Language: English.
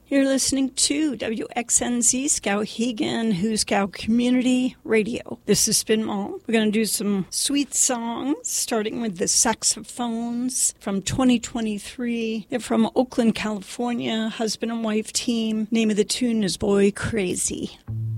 You're listening to WXNZ Skowhegan, Who's Scout Community Radio. This is Spin Mall. We're going to do some sweet songs, starting with the Saxophones from 2023. They're from Oakland, California, husband and wife team. Name of the tune is Boy Crazy.